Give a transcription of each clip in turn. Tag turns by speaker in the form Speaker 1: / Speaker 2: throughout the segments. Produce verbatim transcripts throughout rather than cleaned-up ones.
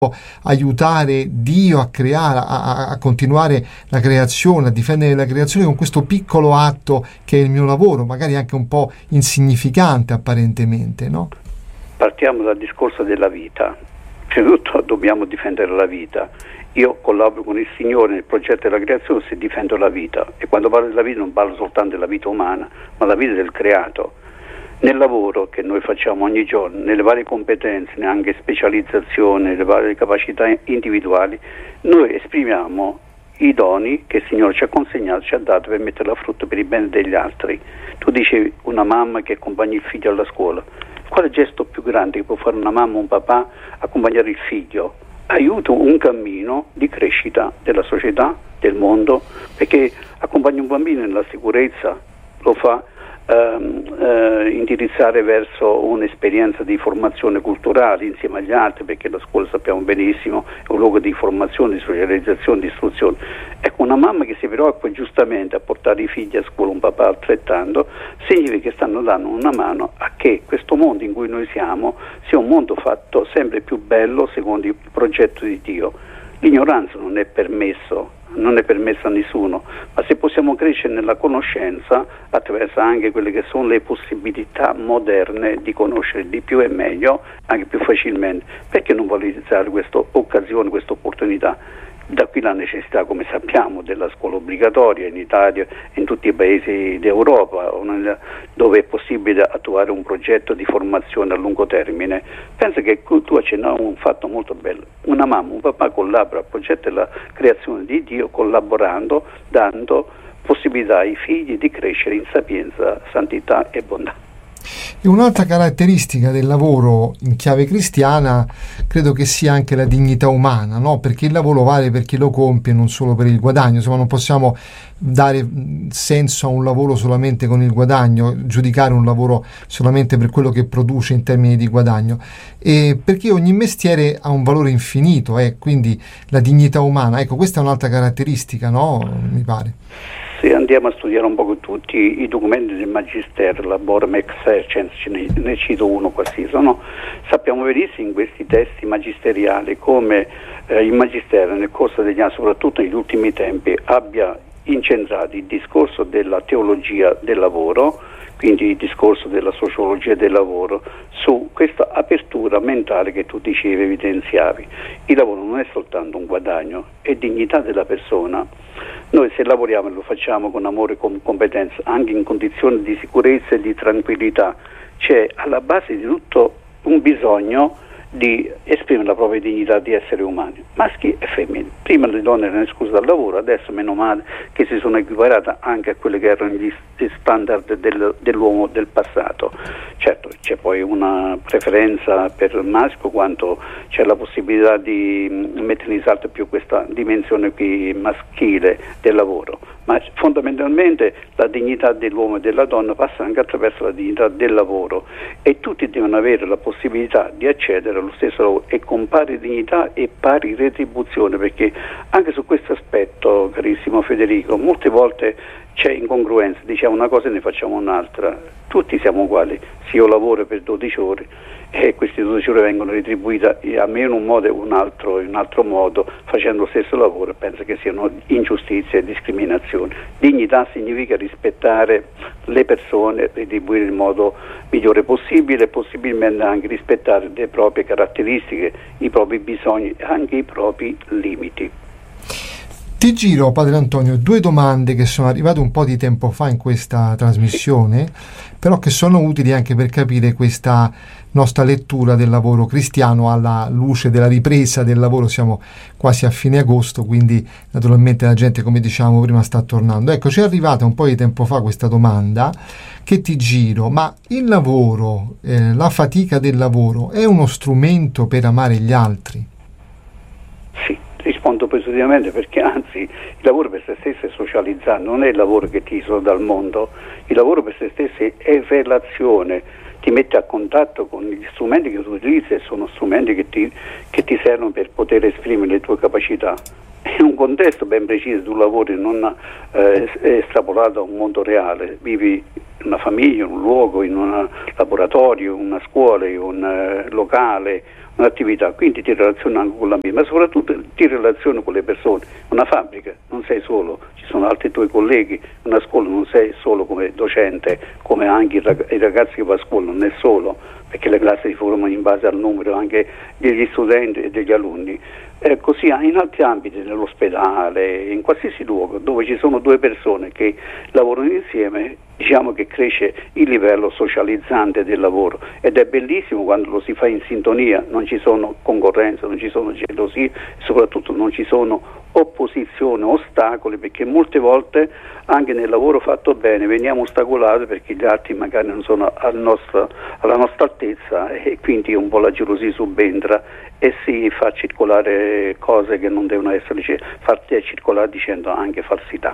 Speaker 1: aiutare Dio a creare, a, a continuare la creazione, a difendere la creazione con questo piccolo atto che è il mio lavoro, magari anche un po' insignificante apparentemente, no?
Speaker 2: Partiamo dal discorso della vita. Prima di tutto dobbiamo difendere la vita. Io collaboro con il Signore nel progetto della creazione se difendo la vita, e quando parlo della vita non parlo soltanto della vita umana, ma la vita del creato. Nel lavoro che noi facciamo ogni giorno, nelle varie competenze, neanche specializzazione, nelle varie capacità individuali, noi esprimiamo i doni che il Signore ci ha consegnato, ci ha dato per mettere a frutto per il bene degli altri. Tu dicevi una mamma che accompagna il figlio alla scuola. Quale gesto più grande che può fare una mamma o un papà? Accompagnare il figlio. Aiuto un cammino di crescita della società, del mondo, perché accompagna un bambino nella sicurezza, lo fa Ehm, eh, indirizzare verso un'esperienza di formazione culturale insieme agli altri, perché la scuola, sappiamo benissimo, è un luogo di formazione, di socializzazione, di istruzione. Ecco, una mamma che si preoccupa giustamente a portare i figli a scuola, un papà altrettanto, significa che stanno dando una mano a che questo mondo in cui noi siamo sia un mondo fatto sempre più bello secondo il progetto di Dio. L'ignoranza non è permesso, non è permessa a nessuno, ma se possiamo crescere nella conoscenza attraverso anche quelle che sono le possibilità moderne di conoscere di più e meglio, anche più facilmente, perché non valorizzare questa occasione, questa opportunità? Da qui la necessità, come sappiamo, della scuola obbligatoria in Italia e in tutti i paesi d'Europa, dove è possibile attuare un progetto di formazione a lungo termine. Penso che tu accennavi un fatto molto bello. Una mamma, un papà collabora al progetto della creazione di Dio, collaborando, dando possibilità ai figli di crescere in sapienza, santità e bontà.
Speaker 1: E un'altra caratteristica del lavoro in chiave cristiana credo che sia anche la dignità umana, no? Perché il lavoro vale per chi lo compie, non solo per il guadagno. Insomma, non possiamo dare senso a un lavoro solamente con il guadagno, giudicare un lavoro solamente per quello che produce in termini di guadagno, e perché ogni mestiere ha un valore infinito, eh? Quindi la dignità umana, ecco, questa è un'altra caratteristica, no? Mi pare.
Speaker 2: Se andiamo a studiare un po' tutti i documenti del Magistero, Laborum Exercens, ne, ne cito uno quasi, no? Sappiamo benissimo in questi testi magisteriali come eh, il Magistero nel corso degli anni, soprattutto negli ultimi tempi, abbia incentrato il discorso della teologia del lavoro, quindi il discorso della sociologia del lavoro, su questa apertura mentale che tu dicevi, evidenziavi. Il lavoro non è soltanto un guadagno, è dignità della persona. Noi se lavoriamo e lo facciamo con amore e con competenza, anche in condizioni di sicurezza e di tranquillità, c'è alla base di tutto un bisogno di esprimere la propria dignità di esseri umani, maschi e femmine. Prima le donne erano escluse dal lavoro, adesso meno male che si sono equiparate anche a quelli che erano gli standard del, dell'uomo del passato. Certo, c'è poi una preferenza per il maschio, quanto c'è la possibilità di mettere in salto più questa dimensione qui maschile del lavoro, ma fondamentalmente la dignità dell'uomo e della donna passa anche attraverso la dignità del lavoro, e tutti devono avere la possibilità di accedere allo stesso lavoro e con pari dignità e pari retribuzione, perché anche su questo aspetto, carissimo Federico, molte volte c'è incongruenza, diciamo una cosa e ne facciamo un'altra. Tutti siamo uguali, se io lavoro per dodici ore e queste dodici ore vengono retribuite almeno in un modo e un altro, in un altro modo, facendo lo stesso lavoro, penso che siano ingiustizie e discriminazioni. Dignità significa rispettare le persone, retribuire in modo migliore possibile e possibilmente anche rispettare le proprie caratteristiche, i propri bisogni e anche i propri limiti.
Speaker 1: Ti giro, Padre Antonio, due domande che sono arrivate un po' di tempo fa in questa trasmissione, però che sono utili anche per capire questa nostra lettura del lavoro cristiano alla luce della ripresa del lavoro. Siamo quasi a fine agosto, quindi naturalmente la gente, come diciamo prima, sta tornando. Ecco, ci è arrivata un po' di tempo fa questa domanda che ti giro: ma il lavoro, eh, la fatica del lavoro è uno strumento per amare gli altri?
Speaker 2: Sì. Rispondo positivamente, perché anzi il lavoro per se stesso è socializzare, non è il lavoro che ti isola dal mondo, il lavoro per se stesso è relazione, ti mette a contatto con gli strumenti che tu utilizzi, e sono strumenti che ti, che ti servono per poter esprimere le tue capacità. In un contesto ben preciso, tu lavori non eh, estrapolato a un mondo reale, vivi in una famiglia, in un luogo, in un laboratorio, in una scuola, in un uh, locale, un'attività, quindi ti relazioni anche con l'ambiente, ma soprattutto ti relazioni con le persone. Una fabbrica non sei solo, ci sono altri tuoi colleghi, una scuola non sei solo come docente, come anche i, rag- i ragazzi che vanno a scuola, non è solo, perché le classi si formano in base al numero anche degli studenti e degli alunni. Eh, così in altri ambiti, nell'ospedale, in qualsiasi luogo dove ci sono due persone che lavorano insieme, diciamo che cresce il livello socializzante del lavoro, ed è bellissimo quando lo si fa in sintonia, non ci sono concorrenza, non ci sono gelosie, soprattutto non ci sono opposizione, ostacoli, perché molte volte anche nel lavoro fatto bene veniamo ostacolati perché gli altri magari non sono al nostro, alla nostra altezza, e quindi un po' la gelosia subentra e si fa circolare cose che non devono essere fatte circolare, dicendo anche falsità.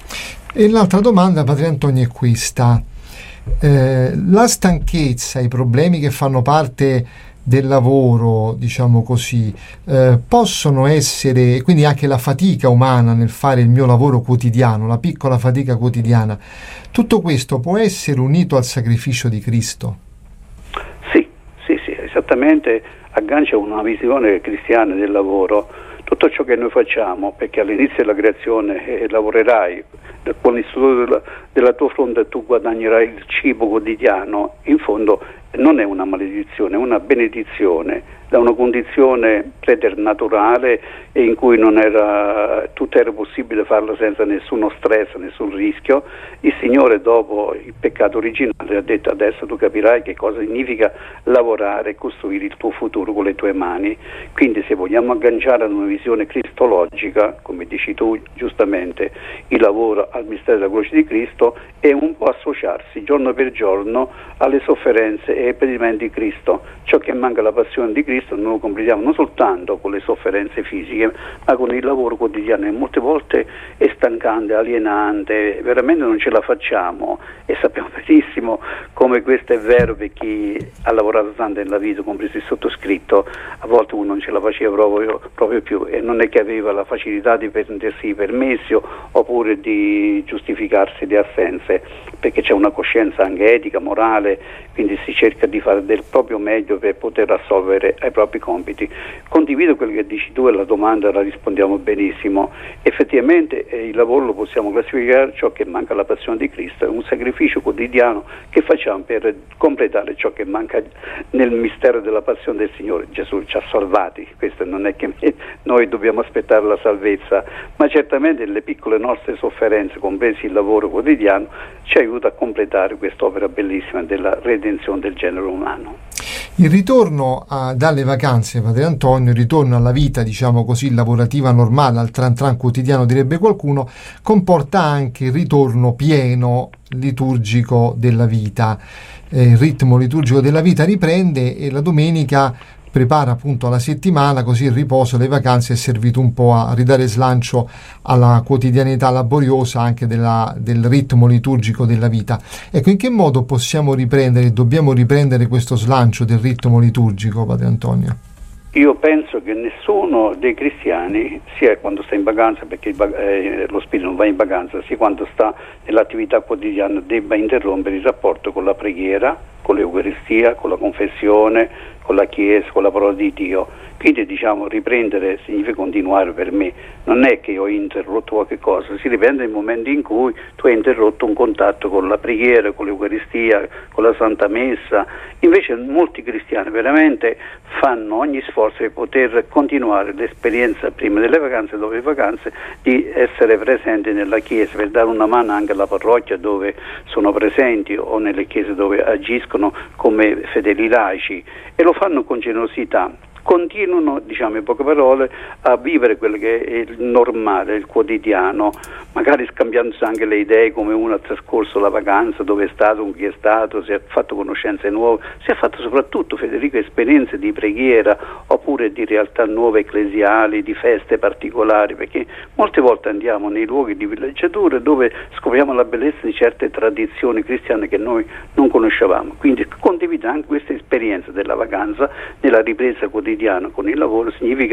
Speaker 1: E l'altra domanda, Padre Antonio, è questa: eh, la stanchezza, i problemi che fanno parte del lavoro, diciamo così, eh, possono essere, quindi anche la fatica umana nel fare il mio lavoro quotidiano, la piccola fatica quotidiana, tutto questo può essere unito al sacrificio di Cristo?
Speaker 2: Sì, sì, sì, esattamente, aggancia una visione cristiana del lavoro. Tutto ciò che noi facciamo, perché all'inizio della creazione eh, lavorerai, con il sudore della, della tua fronte tu guadagnerai il cibo quotidiano, in fondo non è una maledizione, è una benedizione, da una condizione preternaturale e in cui non era, tutto era possibile farlo senza nessuno stress, nessun rischio. Il Signore, dopo il peccato originale, ha detto: adesso tu capirai che cosa significa lavorare e costruire il tuo futuro con le tue mani. Quindi se vogliamo agganciare ad una visione cristologica, come dici tu giustamente, il lavoro al mistero della croce di Cristo è un po' associarsi giorno per giorno alle sofferenze e ai pedimenti di Cristo. Ciò che manca alla passione di Cristo non lo completiamo non soltanto con le sofferenze fisiche, ma con il lavoro quotidiano, e molte volte è stancante, alienante, veramente non ce la facciamo, e sappiamo benissimo come questo è vero per chi ha lavorato tanto nella vita, compreso il sottoscritto. A volte uno non ce la faceva proprio, proprio più, e non è che aveva la facilità di prendersi i permessi oppure di giustificarsi le assenze, perché c'è una coscienza anche etica, morale, quindi si cerca di fare del proprio meglio per poter assolvere ai propri compiti. Condivido quello che dici tu, e la domanda la rispondiamo benissimo. Effettivamente eh, il lavoro lo possiamo classificare ciò che manca alla passione di Cristo, è un sacrificio quotidiano che facciamo per completare ciò che manca nel mistero della passione del Signore. Gesù ci ha salvati, questo non è che noi dobbiamo aspettare la salvezza, ma certamente le piccole nostre sofferenze, compresi il lavoro quotidiano, ci aiuta a completare quest'opera bellissima della redenzione del genere umano.
Speaker 1: Il ritorno a, dalle vacanze, Padre Antonio, il ritorno alla vita, diciamo così, lavorativa normale, al tran tran quotidiano, direbbe qualcuno, comporta anche il ritorno pieno liturgico della vita. Eh, il ritmo liturgico della vita riprende, e la domenica prepara appunto la settimana, così il riposo, le vacanze è servito un po' a ridare slancio alla quotidianità laboriosa anche della, del ritmo liturgico della vita. Ecco, in che modo possiamo riprendere, dobbiamo riprendere questo slancio del ritmo liturgico, Padre Antonio?
Speaker 2: Io penso che nessuno dei cristiani, sia quando sta in vacanza, perché il, eh, lo spirito non va in vacanza, sia quando sta nell'attività quotidiana, debba interrompere il rapporto con la preghiera, con l'Eucaristia, con la confessione, con la Chiesa, con la parola di Dio. Quindi, diciamo, riprendere significa continuare per me. Non è che ho interrotto qualche cosa, si riprende nel momento in cui tu hai interrotto un contatto con la preghiera, con l'Eucaristia, con la Santa Messa. Invece molti cristiani veramente fanno ogni sforzo per poter continuare l'esperienza prima delle vacanze, dopo le vacanze, di essere presenti nella Chiesa, per dare una mano anche alla parrocchia dove sono presenti, o nelle chiese dove agiscono come fedeli laici, e lo fanno con generosità. Continuano, diciamo in poche parole, a vivere quello che è il normale, il quotidiano, magari scambiandosi anche le idee, come uno ha trascorso la vacanza, dove è stato, con chi è stato, si è fatto conoscenze nuove, si è fatto soprattutto, Federico, esperienze di preghiera oppure di realtà nuove ecclesiali, di feste particolari, perché molte volte andiamo nei luoghi di villeggiatura dove scopriamo la bellezza di certe tradizioni cristiane che noi non conoscevamo. Quindi condividere anche questa esperienza della vacanza nella ripresa quotidiana con il lavoro significa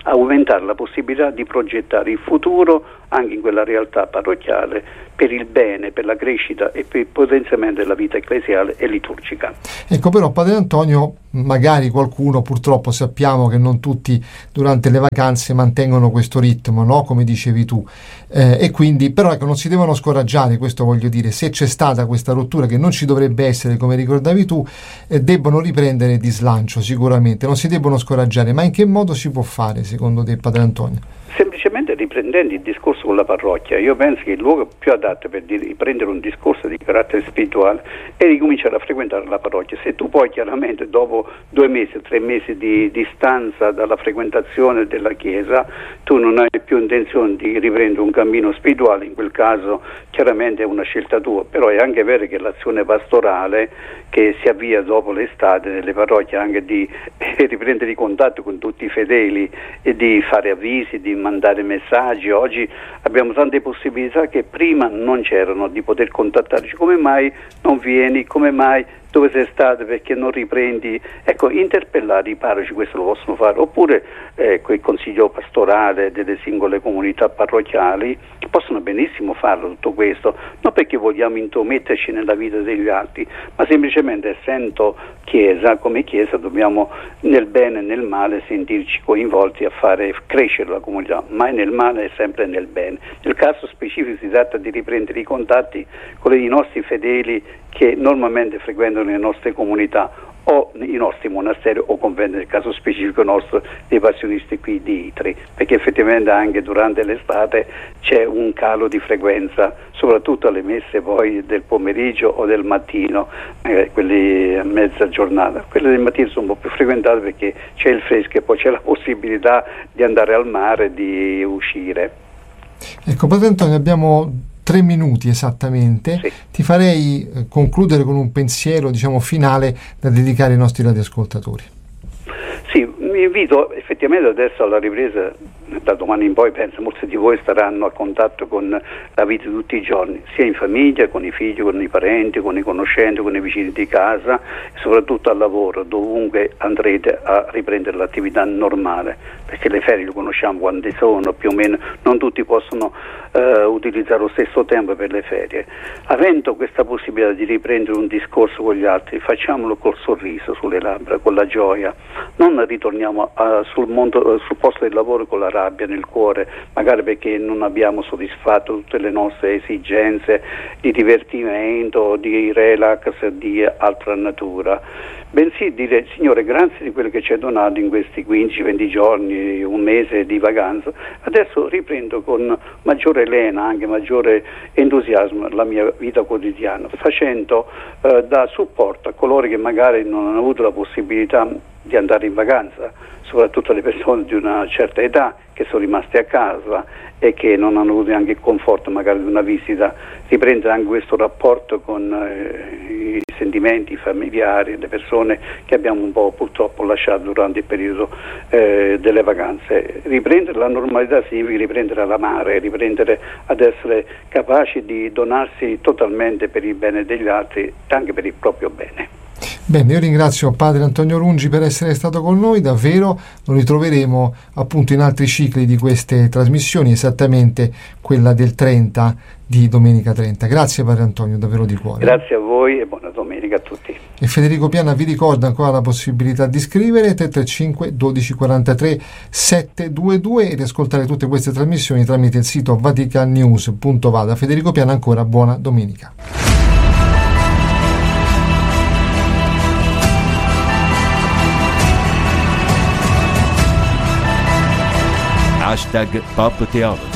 Speaker 2: aumentare la possibilità di progettare il futuro anche in quella realtà parrocchiale per il bene, per la crescita e per il potenziamento della vita ecclesiale e liturgica.
Speaker 1: Ecco, però Padre Antonio, magari qualcuno, purtroppo sappiamo che non tutti durante le vacanze mantengono questo ritmo, no? Come dicevi tu, eh, e quindi però ecco, non si devono scoraggiare, questo voglio dire, se c'è stata questa rottura che non ci dovrebbe essere, come ricordavi tu, eh, debbono riprendere di slancio sicuramente, non si debbono scoraggiare. Ma in che modo si può fare secondo te, Padre Antonio?
Speaker 2: Semplicemente riprendendo il discorso con la parrocchia. Io penso che il luogo più adatto per riprendere un discorso di carattere spirituale è ricominciare a frequentare la parrocchia. Se tu poi chiaramente dopo due mesi, tre mesi di distanza dalla frequentazione della chiesa tu non hai più intenzione di riprendere un cammino spirituale, in quel caso chiaramente è una scelta tua, però è anche vero che l'azione pastorale che si avvia dopo l'estate nelle parrocchie, anche di eh, riprendere i contatti con tutti i fedeli e di fare avvisi, di mandare messaggi. Oggi abbiamo tante possibilità che prima non c'erano, di poter contattarci. Come mai non vieni? Come mai? Dove sei stato? Perché non riprendi? Ecco, interpellare i parroci, questo lo possono fare, oppure ecco, il consiglio pastorale delle singole comunità parrocchiali possono benissimo farlo tutto questo, non perché vogliamo intrometterci nella vita degli altri, ma semplicemente essendo Chiesa, come Chiesa dobbiamo nel bene e nel male sentirci coinvolti a fare crescere la comunità, mai nel male e sempre nel bene. Nel caso specifico si tratta di riprendere i contatti con i nostri fedeli che normalmente frequentano le nostre comunità o i nostri monasteri o conventi, nel caso specifico nostro dei passionisti qui di Itri, perché effettivamente anche durante l'estate c'è un calo di frequenza, soprattutto alle messe poi del pomeriggio o del mattino, eh, quelli a mezza giornata. Quelle del mattino sono un po' più frequentate perché c'è il fresco e poi c'è la possibilità di andare al mare, di uscire.
Speaker 1: Ecco, Padre Antonio, abbiamo tre minuti esattamente. Sì. Ti farei eh, concludere con un pensiero, diciamo, finale da dedicare ai nostri radioascoltatori.
Speaker 2: Sì, mi invito effettivamente adesso alla ripresa, da domani in poi penso molti di voi staranno a contatto con la vita di tutti i giorni, sia in famiglia, con i figli, con i parenti, con i conoscenti, con i vicini di casa e soprattutto al lavoro, dovunque andrete a riprendere l'attività normale, perché le ferie le conosciamo quante sono, più o meno non tutti possono eh, utilizzare lo stesso tempo per le ferie. Avendo questa possibilità di riprendere un discorso con gli altri, facciamolo col sorriso sulle labbra, con la gioia, non ritorniamo a, sul, mondo, sul posto del lavoro con la rabbia nel cuore, magari perché non abbiamo soddisfatto tutte le nostre esigenze di divertimento, di relax, di altra natura, bensì dire: Signore, grazie di quello che ci hai donato in questi quindici venti giorni, un mese di vacanza, adesso riprendo con maggiore lena, anche maggiore entusiasmo la mia vita quotidiana, facendo eh, da supporto a coloro che magari non hanno avuto la possibilità di andare in vacanza, soprattutto le persone di una certa età che sono rimaste a casa e che non hanno avuto neanche il conforto magari di una visita, riprendere anche questo rapporto con eh, i sentimenti familiari, le persone che abbiamo un po' purtroppo lasciato durante il periodo eh, delle vacanze. Riprendere la normalità significa riprendere ad amare, riprendere ad essere capaci di donarsi totalmente per il bene degli altri e anche per il proprio bene.
Speaker 1: Bene, io ringrazio Padre Antonio Rungi per essere stato con noi, davvero lo ritroveremo appunto in altri cicli di queste trasmissioni, esattamente quella del trenta di Domenica trenta. Grazie Padre Antonio, davvero di cuore.
Speaker 2: Grazie a voi e buona domenica a tutti.
Speaker 1: E Federico Piana vi ricorda ancora la possibilità di scrivere tre tre cinque dodici quarantatré settecentoventidue e di ascoltare tutte queste trasmissioni tramite il sito vatican news punto va. Da Federico Piana ancora buona domenica.
Speaker 3: Hashtag Pop Theology.